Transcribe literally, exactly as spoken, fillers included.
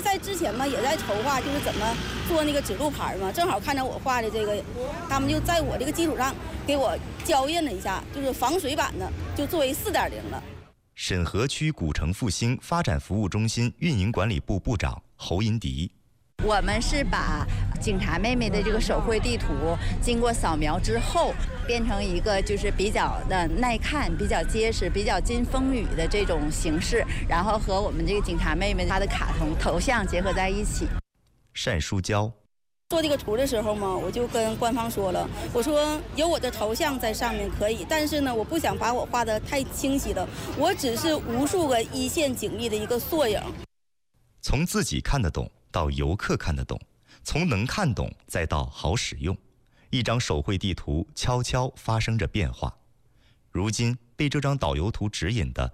赛之前嘛，也在筹划就是怎么做那个指路牌嘛，正好看着我画的这个，他们就在我这个基础上给我校印了一下，就是防水版的，就作为四点零了。 沈河区古城复兴发展服务中心运营管理部部长侯银迪。 我们是把警察妹妹的这个手绘地图经过扫描之后，变成一个就是比较的耐看、比较结实、比较经风雨的这种形式，然后和我们这个警察妹妹她的卡通头像结合在一起。 单书娇。 做这个图的时候嘛，我就跟官方说了，我说有我的头像在上面可以，但是呢，我不想把我画得太清晰了，我只是无数个一线警力的一个缩影。 从自己看得懂到游客看得懂，从能看懂再到好使用，一张手绘地图悄悄发生着变化。如今被这张导游图指引的